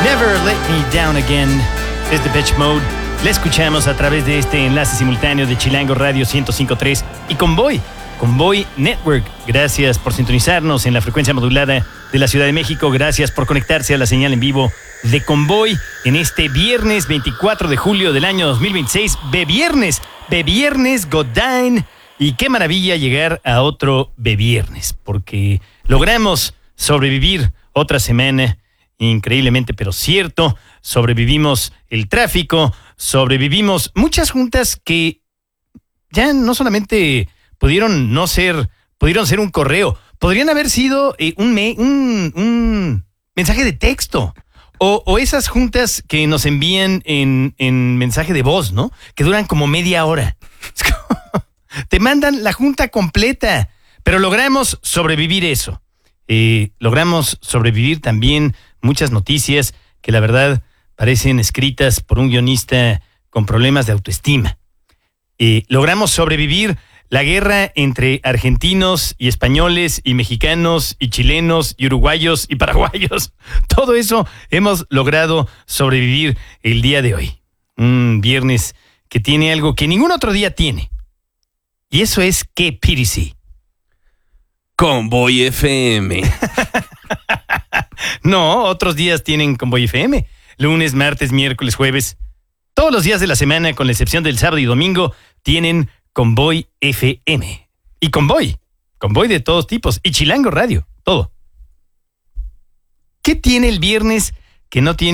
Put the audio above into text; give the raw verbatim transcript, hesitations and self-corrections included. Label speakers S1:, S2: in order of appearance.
S1: Never Let Me Down Again es Depeche Mode. La escuchamos a través de este enlace simultáneo de Chilango Radio ciento cinco punto tres y Convoy, Convoy Network. Gracias por sintonizarnos en la frecuencia modulada de la Ciudad de México. Gracias por conectarse a la señal en vivo de Convoy en este viernes veinticuatro de julio del año dos mil veintiséis. Beviernes, Beviernes, Godin. Y qué maravilla llegar a otro Beviernes, porque logramos sobrevivir otra semana. Increíblemente, pero cierto, sobrevivimos el tráfico, sobrevivimos muchas juntas que ya no solamente pudieron no ser, pudieron ser un correo, podrían haber sido eh, un, me, un, un mensaje de texto o, o esas juntas que nos envían en, en mensaje de voz, ¿no? Que duran como media hora. Te mandan la junta completa, pero logramos sobrevivir eso. Eh, logramos sobrevivir también muchas noticias que la verdad parecen escritas por un guionista con problemas de autoestima. Eh, logramos sobrevivir la guerra entre argentinos y españoles y mexicanos y chilenos y uruguayos y paraguayos. Todo eso hemos logrado sobrevivir el día de hoy. Un viernes que tiene algo que ningún otro día tiene. Y eso es que P D C.
S2: Convoy F M.
S1: No, otros días tienen Convoy F M. Lunes, martes, miércoles, jueves. Todos los días de la semana, con la excepción del sábado y domingo, tienen Convoy F M. Y Convoy. Convoy de todos tipos. Y Chilango Radio. Todo. ¿Qué tiene el viernes que no tiene